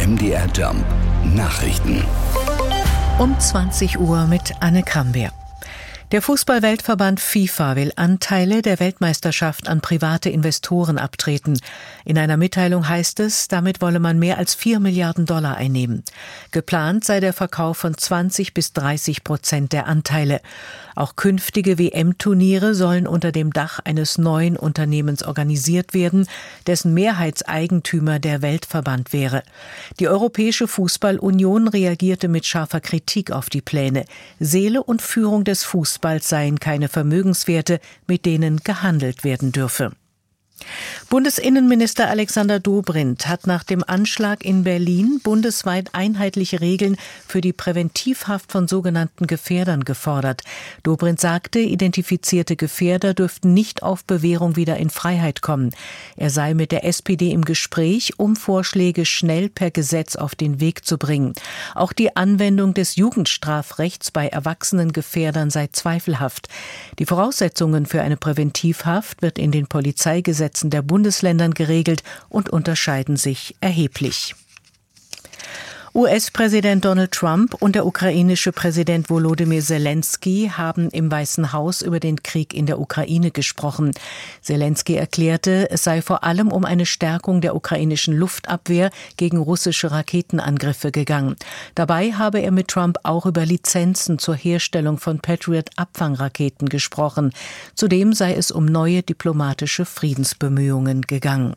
MDR Jump Nachrichten. Um 20 Uhr mit Anne Krambeer. Der Fußball-Weltverband FIFA will Anteile der Weltmeisterschaft an private Investoren abtreten. In einer Mitteilung heißt es, damit wolle man mehr als $4 Milliarden einnehmen. Geplant sei der Verkauf von 20-30% der Anteile. Auch künftige WM-Turniere sollen unter dem Dach eines neuen Unternehmens organisiert werden, dessen Mehrheitseigentümer der Weltverband wäre. Die Europäische Fußball-Union reagierte mit scharfer Kritik auf die Pläne. Seele und Führung des Fußballs seien keine Vermögenswerte, mit denen gehandelt werden dürfe. Bundesinnenminister Alexander Dobrindt hat nach dem Anschlag in Berlin bundesweit einheitliche Regeln für die Präventivhaft von sogenannten Gefährdern gefordert. Dobrindt sagte, identifizierte Gefährder dürften nicht auf Bewährung wieder in Freiheit kommen. Er sei mit der SPD im Gespräch, um Vorschläge schnell per Gesetz auf den Weg zu bringen. Auch die Anwendung des Jugendstrafrechts bei erwachsenen Gefährdern sei zweifelhaft. Die Voraussetzungen für eine Präventivhaft wird in den Polizeigesetzen der Bundesländern geregelt und unterscheiden sich erheblich. US-Präsident Donald Trump und der ukrainische Präsident Volodymyr Zelensky haben im Weißen Haus über den Krieg in der Ukraine gesprochen. Zelensky erklärte, es sei vor allem um eine Stärkung der ukrainischen Luftabwehr gegen russische Raketenangriffe gegangen. Dabei habe er mit Trump auch über Lizenzen zur Herstellung von Patriot-Abfangraketen gesprochen. Zudem sei es um neue diplomatische Friedensbemühungen gegangen.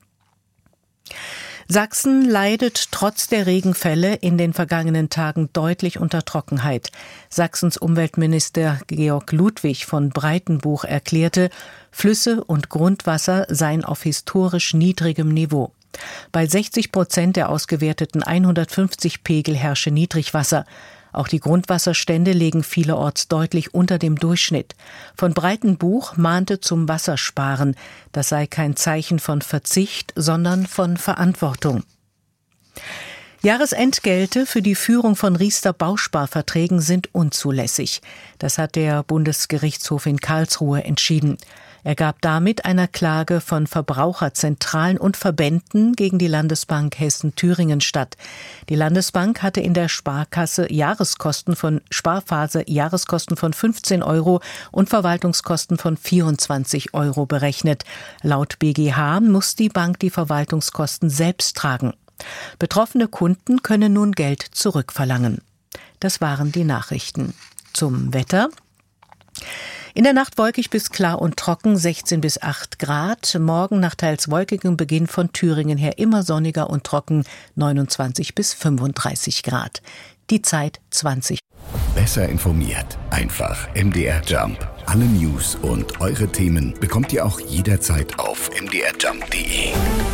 Sachsen leidet trotz der Regenfälle in den vergangenen Tagen deutlich unter Trockenheit. Sachsens Umweltminister Georg Ludwig von Breitenbuch erklärte, Flüsse und Grundwasser seien auf historisch niedrigem Niveau. Bei 60% der ausgewerteten 150 Pegel herrsche Niedrigwasser. Auch die Grundwasserstände liegen vielerorts deutlich unter dem Durchschnitt. Von Breitenbuch mahnte zum Wassersparen. Das sei kein Zeichen von Verzicht, sondern von Verantwortung. Jahresentgelte für die Führung von Riester-Bausparverträgen sind unzulässig. Das hat der Bundesgerichtshof in Karlsruhe entschieden. Er gab damit einer Klage von Verbraucherzentralen und Verbänden gegen die Landesbank Hessen-Thüringen statt. Die Landesbank hatte in der Sparphase Jahreskosten von 15 € und Verwaltungskosten von 24 € berechnet. Laut BGH muss die Bank die Verwaltungskosten selbst tragen. Betroffene Kunden können nun Geld zurückverlangen. Das waren die Nachrichten. Zum Wetter. In der Nacht wolkig bis klar und trocken, 16 bis 8 Grad. Morgen nach teils wolkigem Beginn von Thüringen her immer sonniger und trocken, 29 bis 35 Grad. Die Zeit 20. Besser informiert. Einfach MDR Jump. Alle News und eure Themen bekommt ihr auch jederzeit auf mdrjump.de.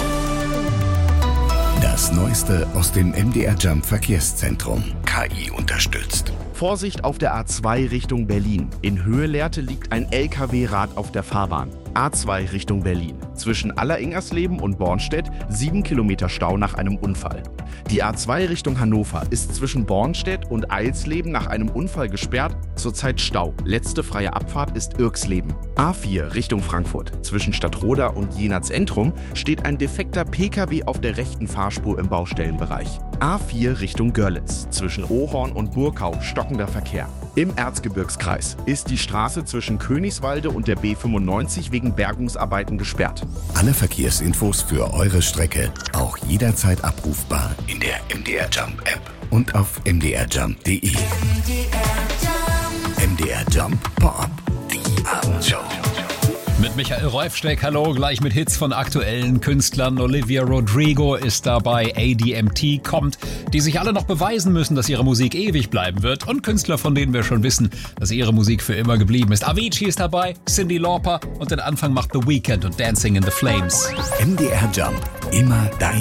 Das Neueste aus dem MDR Jump Verkehrszentrum. KI unterstützt. Vorsicht auf der A2 Richtung Berlin. In Höhe-Lehrte liegt ein LKW-Rad auf der Fahrbahn. A2 Richtung Berlin. Zwischen Alleringersleben und Bornstedt 7 Kilometer Stau nach einem Unfall. Die A2 Richtung Hannover ist zwischen Bornstedt und Eilsleben nach einem Unfall gesperrt. Zurzeit Stau. Letzte freie Abfahrt ist Irksleben. A4 Richtung Frankfurt. Zwischen Stadtroda und Jena Zentrum steht ein defekter PKW auf der rechten Fahrspur im Baustellenbereich. A4 Richtung Görlitz. Zwischen Ohorn und Burkau stockender Verkehr. Im Erzgebirgskreis ist die Straße zwischen Königswalde und der B95 wegen Bergungsarbeiten gesperrt. Alle Verkehrsinfos für eure Strecke auch jederzeit abrufbar in der MDR Jump App und auf mdrjump.de. MDR Jump Pop, die Abendshow. Mit Michael Reufsteck, hallo, gleich mit Hits von aktuellen Künstlern. Olivia Rodrigo ist dabei, ADMT kommt, die sich alle noch beweisen müssen, dass ihre Musik ewig bleiben wird. Und Künstler, von denen wir schon wissen, dass ihre Musik für immer geblieben ist. Avicii ist dabei, Cyndi Lauper und den Anfang macht The Weeknd und Dancing in the Flames. MDR Jump, immer dein